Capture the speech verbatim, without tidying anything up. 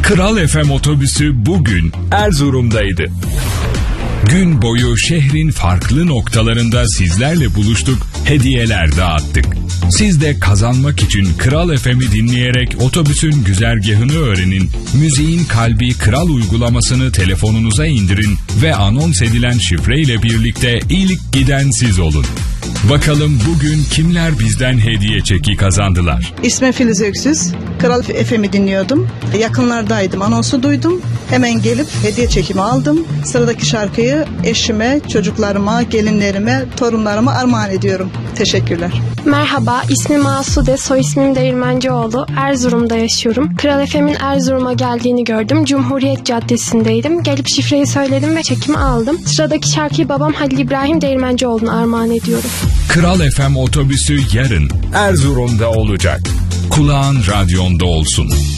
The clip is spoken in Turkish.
Kral F M otobüsü bugün Erzurum'daydı. Gün boyu şehrin farklı noktalarında sizlerle buluştuk, hediyeler dağıttık. Siz de kazanmak için Kral F M'i dinleyerek otobüsün güzergahını öğrenin, müziğin kalbi Kral uygulamasını telefonunuza indirin ve anons edilen şifreyle birlikte ilk giden siz olun. Bakalım bugün kimler bizden hediye çeki kazandılar? İsmim Filiz Öksüz. Kral F M'i dinliyordum. Yakınlardaydım, anonsu duydum. Hemen gelip hediye çekimi aldım. Sıradaki şarkıyı eşime, çocuklarıma, gelinlerime, torunlarıma armağan ediyorum. Teşekkürler. Merhaba, ismim Asude, soy ismim Değirmencioğlu. Erzurum'da yaşıyorum. Kral F M'in Erzurum'a geldiğini gördüm. Cumhuriyet Caddesi'ndeydim. Gelip şifreyi söyledim ve çekimi aldım. Sıradaki şarkıyı babam Halil İbrahim Değirmencioğlu'na armağan ediyorum. Kral F M otobüsü yarın Erzurum'da olacak. Kulağın radyonda olsun.